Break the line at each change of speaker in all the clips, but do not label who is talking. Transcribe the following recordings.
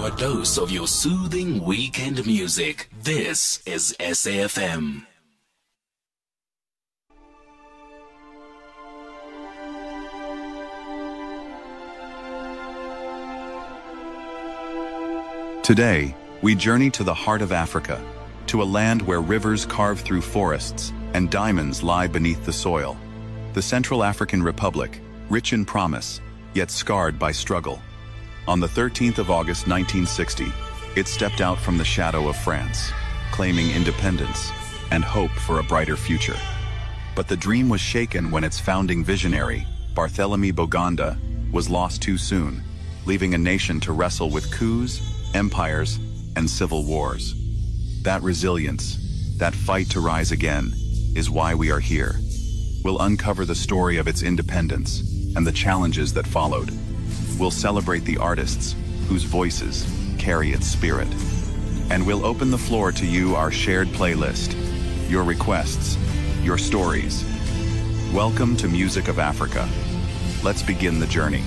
Your dose of your soothing weekend music. This is SAFM.
Today, we journey to the heart of Africa, to a land where rivers carve through forests and diamonds lie beneath the soil. The Central African Republic, rich in promise, yet scarred by struggle. On the 13th of August 1960, it stepped out from the shadow of France, claiming independence and hope for a brighter future. But the dream was shaken when its founding visionary, Barthélemy Boganda, was lost too soon, leaving a nation to wrestle with coups, empires, and civil wars. That resilience, that fight to rise again, is why we are here. We'll uncover the story of its independence and the challenges that followed. We'll celebrate the artists whose voices carry its spirit. And we'll open the floor to you, our shared playlist, your requests, your stories. Welcome to Music of Africa. Let's begin the journey.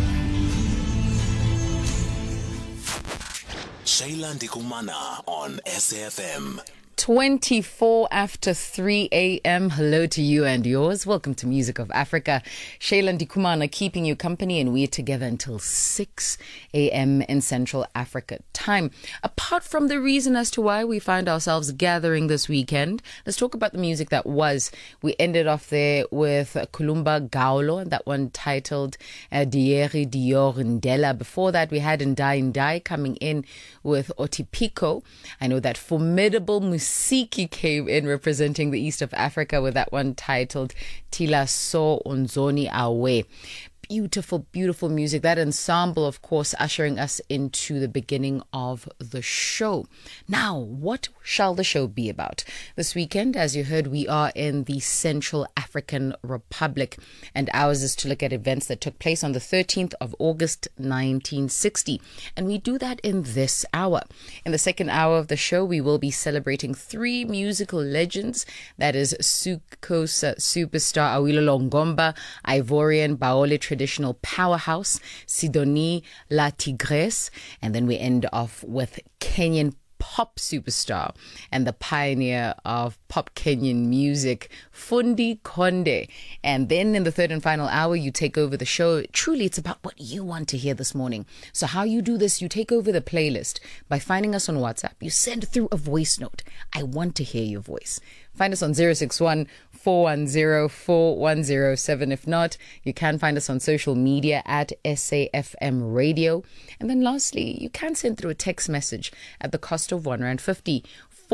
Shayla Ndikumana on SAFM.
24 after 3 a.m. Hello to you and yours. Welcome to Music of Africa. Shayla Ndikumana keeping you company, and we're together until 6 a.m. in Central Africa time. Apart from the reason as to why we find ourselves gathering this weekend, let's talk about the music that was. We ended off there with Kulumba Gaulo, and that one titled Dieri Dior Ndela. Before that, we had Ndai coming in with Otipiko. I know that formidable Musiki came in representing the east of Africa with that one titled Tila So Onzoni Awe. Beautiful, beautiful music. That ensemble, of course, ushering us into the beginning of the show. Now, what shall the show be about? This weekend, as you heard, we are in the Central African Republic, and ours is to look at events that took place on the 13th of August, 1960. And we do that in this hour. In the second hour of the show, we will be celebrating three musical legends. That is Sukosa superstar Awilo Longomba, Ivorian Baole traditional powerhouse, Sidonie La Tigresse, and then we end off with Kenyan pop superstar and the pioneer of pop Kenyan music, Fundi Konde. And then in the third and final hour, you take over the show. Truly, it's about what you want to hear this morning. So how you do this, you take over the playlist by finding us on WhatsApp. You send through a voice note. I want to hear your voice. Find us on 061 410 4107. If not, you can find us on social media at SAFM Radio. And then lastly, you can send through a text message at the cost of R1.50,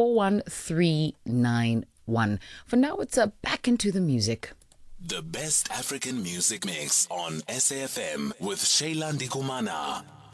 41391. For now, it's back into the music.
The best African music mix on SAFM with Shayla Ndikumana.